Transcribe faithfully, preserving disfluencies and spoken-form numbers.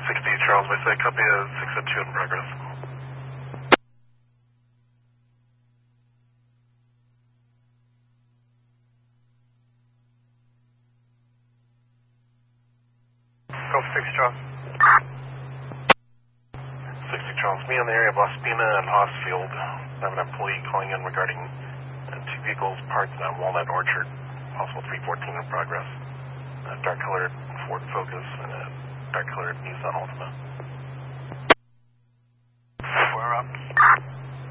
sixty Charles by Site, copy a six oh two in progress. Go six Charles. sixty Charles, me in the area of Ospina and Hosfield. I have an employee calling in regarding uh, two vehicles parked in Walnut Orchard, possible three fourteen in progress. A dark colored Ford Focus and a dark colored Nissan Altima.